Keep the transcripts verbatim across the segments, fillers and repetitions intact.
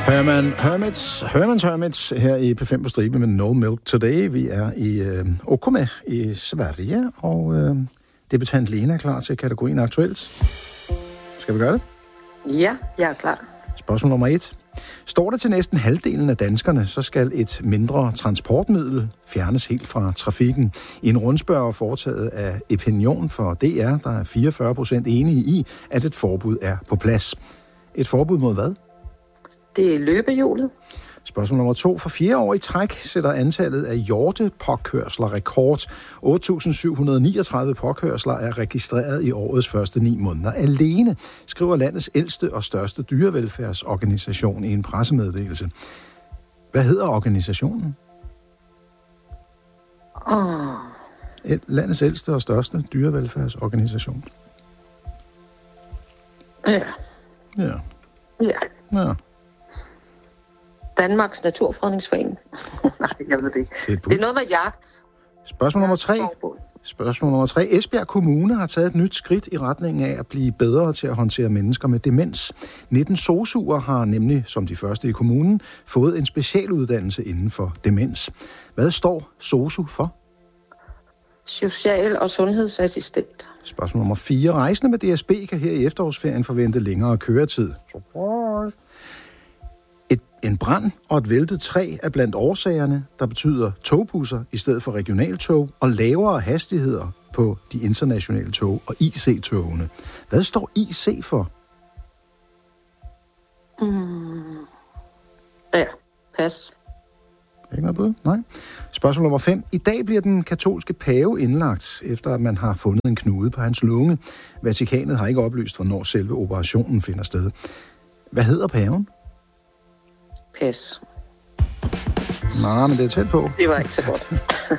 Herman Hermits, Herman's Hermits her i P fem på stribe med No Milk Today. Vi er i øh, Okome i Sverige, og øh, debutant Lena er klar til kategorien Aktuelt. Skal vi gøre det? Ja, jeg er klar. Spørgsmål nummer et. Står det til næsten halvdelen af danskerne, så skal et mindre transportmiddel fjernes helt fra trafikken. I en rundspørg foretaget af Opinion for D R, der er fireogfyrre procent enige i, at et forbud er på plads. Et forbud mod hvad? Det er løbehjulet. Spørgsmål nummer to. For fjerde år i træk sætter antallet af hjortepåkørsler rekord. otte tusind syv hundrede niogtredive påkørsler er registreret i årets første ni måneder alene, skriver landets ældste og største dyrevelfærdsorganisation i en pressemeddelelse. Hvad hedder organisationen? Oh. Landets ældste og største dyrevelfærdsorganisation. Ja. Ja. Ja. Ja. Danmarks Naturfredningsforening. Nej, jeg ved det ikke. Det er, det er noget med jagt. Spørgsmål nummer tre. Spørgsmål nummer tre. Esbjerg Kommune har taget et nyt skridt i retning af at blive bedre til at håndtere mennesker med demens. nitten sosu'er har nemlig, som de første i kommunen, fået en specialuddannelse inden for demens. Hvad står sosu for? Social- og sundhedsassistent. Spørgsmål nummer fire. Rejsende med D S B kan her i efterårsferien forvente længere køretid. Et, en brand og et væltet træ er blandt årsagerne, der betyder togbusser i stedet for regionaltog og lavere hastigheder på de internationale tog og I C-togene. Hvad står I C for? Mm. Ja, pas. Ikke noget bud? Nej. Spørgsmål nummer fem. I dag bliver den katolske pave indlagt, efter at man har fundet en knude på hans lunge. Vatikanet har ikke oplyst, hvornår selve operationen finder sted. Hvad hedder paven? Pas. Nej, men det er tæt på. Det var ikke så godt.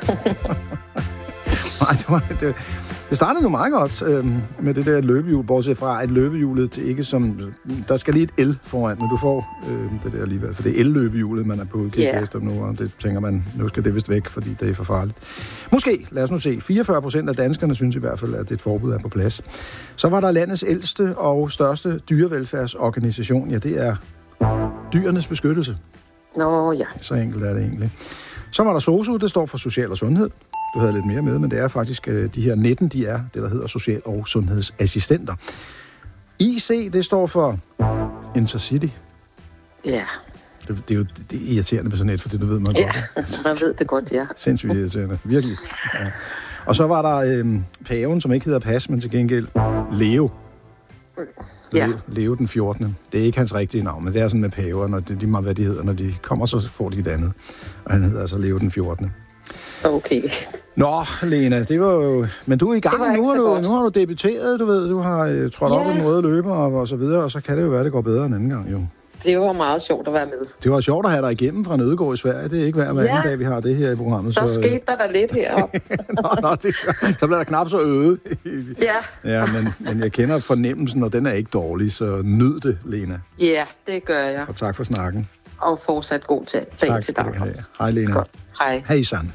Nej, det, var, det, det startede nu meget godt øh, med det der løbehjul, bortset fra, at løbehjulet ikke som... Der skal lige et el foran, men du får øh, det der alligevel, for det er el-løbehjulet, man er på udkig yeah. efter nu, og det tænker man, nu skal det vist væk, fordi det er for farligt. Måske, lad os nu se, fireogfyrre procent af danskerne synes i hvert fald, at et forbud er på plads. Så var der landets ældste og største dyrevelfærdsorganisation, ja, det er Dyrenes Beskyttelse. Nå ja. Så enkelt er det egentlig. Så var der SOSU, det står for Social og Sundhed. Du havde lidt mere med, men det er faktisk de her nitten, de er det, der hedder social- og sundhedsassistenter. I C, det står for Intercity. Ja. Det, det er jo det er irriterende med sådan et, for det du ved man ja, godt. man ved det godt, ja. Sindssygt irriterende, virkelig. Ja. Og så var der øh, paven, som ikke hedder Pas, men til gengæld Leo. Ja. Leo, Leo den fjortende. Det er ikke hans rigtige navn, men det er sådan med paver, når de, de meget hvad de hedder, når de kommer, så får de et andet. Og han hedder altså Leo den fjortende. Okay. Nå, Lena, det var jo... Men du er i gang. Nu har, du, godt. nu har du debuteret, du ved. Du har uh, trådt yeah. op i den røde løber og, og så videre, og så kan det jo være, det går bedre en anden gang, jo. Det var meget sjovt at være med. Det var sjovt at have dig igennem fra Nødegård i Sverige. Det er ikke hver hver ja. anden dag, vi har det her i programmet. Så, så skete der da lidt heroppe. nå, nå, det, så bliver der knap så øde. ja. ja, men, men jeg kender fornemmelsen, og den er ikke dårlig, så nyd det, Lena. Ja, det gør jeg. Og tak for snakken. Og fortsat god dag til, til dig. Hej, Lena. Godt. Hej. Hej, San.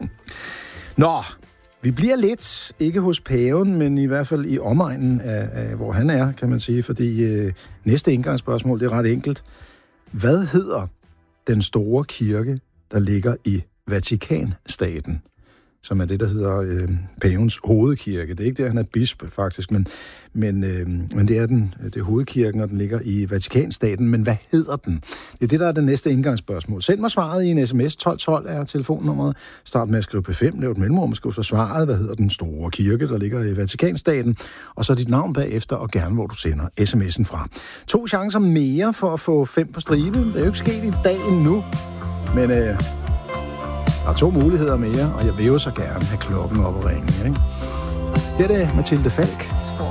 Nå, vi bliver lidt, ikke hos paven, men i hvert fald i omegnen af, af hvor han er, kan man sige, fordi øh, næste indgangsspørgsmål, det er ret enkelt. Hvad hedder den store kirke, der ligger i Vatikanstaten, som er det, der hedder øh, pavens hovedkirke? Det er ikke det, han er bisp, faktisk, men, men, øh, men det er den, det er hovedkirken, og den ligger i Vatikanstaten. Men hvad hedder den? Det er det, der er det næste indgangsspørgsmål. Send mig svaret i en sms. tolv tolv er telefonnummeret. Start med at skrive P fem, lav et mellemrum, skriv så svaret. Hvad hedder den store kirke, der ligger i Vatikanstaten? Og så dit navn bagefter, og gerne, hvor du sender sms'en fra. To chancer mere for at få fem på stribe. Det er jo ikke sket i dag endnu, men... Øh, Der er to muligheder mere, og jeg vil jo så gerne have klokken op og ringe, ikke? Her er det Mathilde Falk.